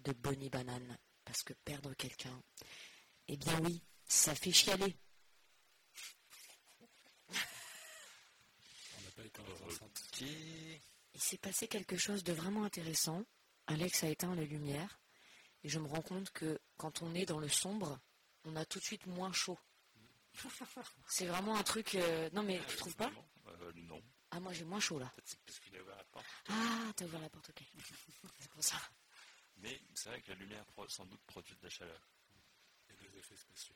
de Bonnie Banane. Parce que perdre quelqu'un, eh bien oui, ça fait chialer. On n'a pas été dans l'enceinte. Il s'est passé quelque chose de vraiment intéressant. Alex a éteint les lumières et je me rends compte que quand on est dans le sombre, on a tout de suite moins chaud. C'est vraiment un truc... Non mais tu trouves pas ? Non. Ah moi j'ai moins chaud là. Peut-être c'est parce qu'il a ouvert la porte. Ah t'as ouvert la porte, ok. C'est pour ça. Mais c'est vrai que la lumière sans doute produit de la chaleur. Et des effets spéciaux.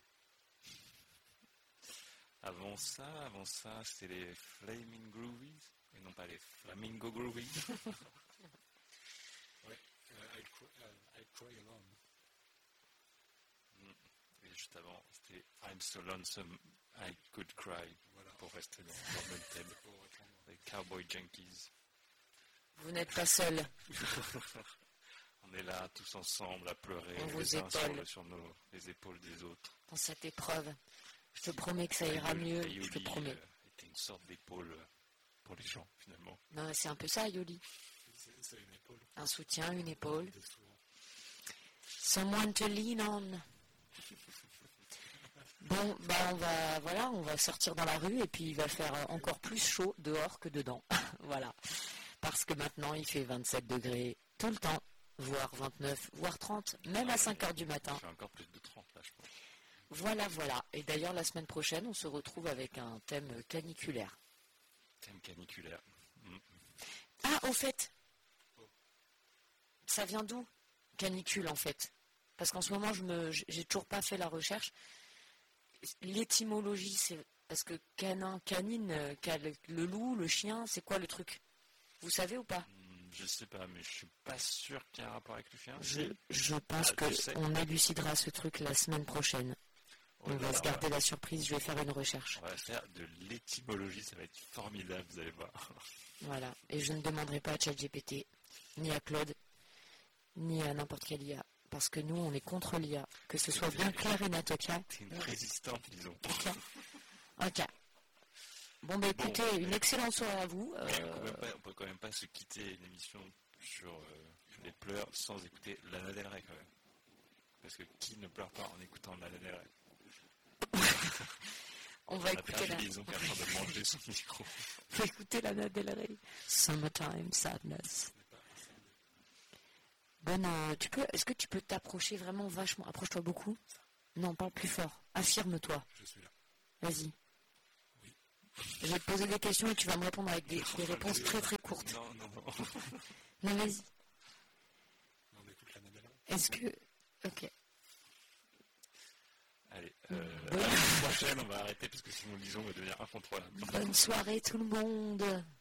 Avant ça, c'était les Flaming Groovies et non pas les Flamingo Groovies. Ouais, I Cry Alone. Et juste avant, c'était I'm So Lonesome, I Could Cry. Voilà. Pour rester dans le même thème. Les Cowboy Junkies. Vous n'êtes pas seul. On est là tous ensemble à pleurer On vous les uns épaule. sur les épaules des autres. Dans cette épreuve. Je te promets que ça ira mieux. Je te promets. Était une sorte d'épaule pour les gens finalement. Non, c'est un peu ça, Yoli. C'est une épaule. Un soutien, une épaule. Souvent. Someone to lean on. Bon, bah on va sortir dans la rue et puis il va faire encore plus chaud dehors que dedans. Voilà. Parce que maintenant il fait 27 degrés tout le temps, voire 29, voire 30, même à 5 heures du matin. Il fait encore plus de 30 là, je pense. Voilà. Et d'ailleurs la semaine prochaine on se retrouve avec un thème caniculaire. Thème caniculaire. Ah, au fait, ça vient d'où ? Canicule en fait. Parce qu'en ce moment j'ai toujours pas fait la recherche. L'étymologie, c'est parce que canine, le loup, le chien, c'est quoi le truc ? Vous savez ou pas ? Je sais pas, mais je suis pas sûr qu'il y ait un rapport avec le chien. Je pense qu'on élucidera ce truc la semaine prochaine. On va se garder la surprise, je vais faire une recherche. On va faire de l'étymologie, ça va être formidable, vous allez voir. Voilà, et je ne demanderai pas à ChatGPT, ni à Claude, ni à n'importe quelle IA. Parce que nous, on est contre l'IA. Que ce soit bien clair et net, ok ? C'est une résistante, disons. Ok. Bon, bah écoutez, une excellente soirée à vous. On peut quand même pas se quitter une émission sur les pleurs sans écouter Lana Del Rey, quand même. Parce que qui ne pleure pas en écoutant Lana Del Rey ? On va écouter la... Disons qu'elle est en train de manger son micro. On va écouter Lana Del Rey. Summertime Sadness. Bon, est-ce que tu peux t'approcher vraiment vachement ? Approche-toi beaucoup. Non, parle plus fort. Affirme-toi. Je suis là. Vas-y. Oui. Je vais te poser des questions et tu vas me répondre avec des réponses très très courtes. Non. Non, vas-y. On écoute la Nadella. Est-ce que... Ok. Allez, la prochaine, on va arrêter parce que sinon Lison va devenir incontrôlable. Bonne soirée tout le monde.